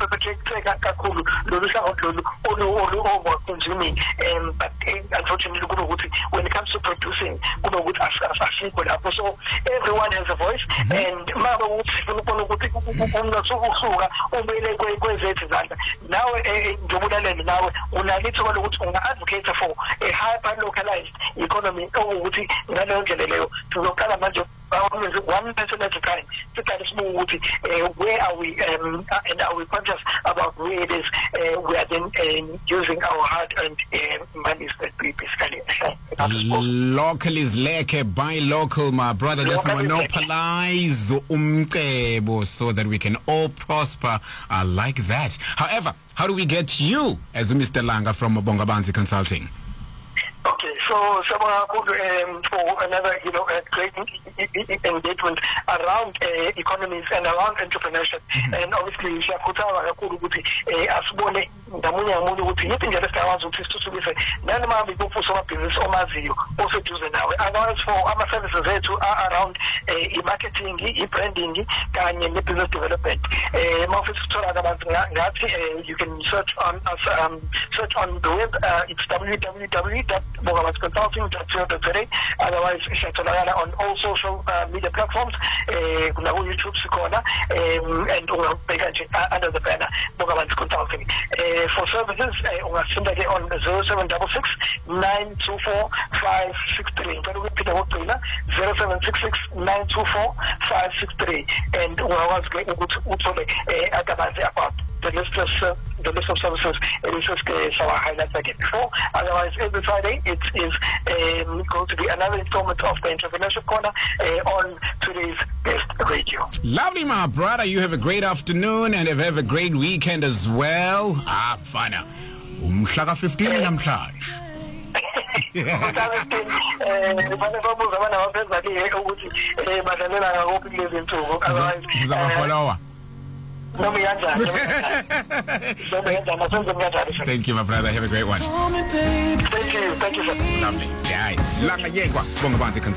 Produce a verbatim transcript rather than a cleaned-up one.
bebetheka kakhulu lolu hlangothi lolu olu over consuming um but unfortunately kunokuthi when it comes to producing kunokuthi asikho lapho so everyone has a voice and maba ukuthi sifuna ukubona ukuthi umnotho ukuhluka umele kwezethu izandla nawe njengobulalela nawe unalitho lokuthi unga advocate for a hyper localized economy ukuthi ngaleyo ndlela leyo tuzoqala manje one person at a time to kind of small uh, where are we um, and are we conscious about where it is uh, we are then uh, using our hard-earned uh, monies that we basically uh, local is leke buy local, my brother. Let's monopolize umcebo so that we can all prosper uh, like that. However, how do we get you as Mister Langa from Bongabanzi Consulting? Okay, so so um, for another, you know, uh, great engagement around uh, economies and around entrepreneurship, mm-hmm. and obviously siyakhuthaza kakhulu ukuthi asibone ngamunye ngamunye ukuthi yiphi indlela esikwazi ukuthi sithuthukise nani mabi kufuso amabhizinisi omaziyo oseduze nawe. Otherwise for ama services ethu are around i-marketing, i-branding kanye ne-business development. Mawufisa ukuthola abantu ngathi you can search on us, um, search on the web. Uh, it's w w w dot bongabanzi consulting dot co dot za. Otherwise siyatholakala on all social uh, media platforms, uh, kuna YouTube sikhona, um, and ungabheka nje under the banner Bongabanzi Consulting. Uh, for services uh, ungasinda ke on zero seven six six nine two four five six three. Ngicela ukuphinde ngokugcina zero seven six six nine two four five six three, and ungakwazi ke ukuthi uthole uh, akabanzi about the list of uh, the list of services. It is just uh, so I highlighted again before. Otherwise, every Friday it is um, going to be another installment of the Entrepreneurship Corner uh, on today's Best Radio. Lovely, my brother. You have a great afternoon and have a great weekend as well. Ah, fine. Umhlaka fifteen namhlanje. Thank you, my brother. Have a great one. Thank you. Thank you, sir. Lovely. Yeah. Langa Yegwa, Bongabanzi Consulting.